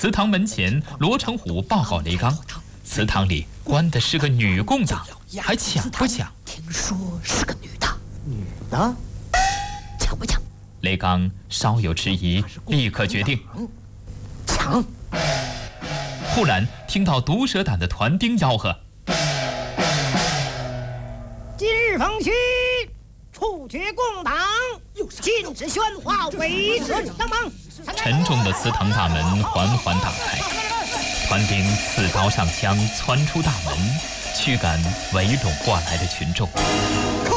祠堂门前，罗成虎报告雷刚，祠堂里关的是个女共党，还抢不抢？ 听说是个女的，女的，抢不抢？ 雷刚稍有迟疑，立刻决定抢。 忽然听到毒蛇胆的团丁吆喝：“ 今日封虚，处决共党，禁止喧哗，维持党忙。” 沉重的祠堂大门缓缓打开，团丁刺刀上枪，窜出大门，驱赶围拢过来的群众。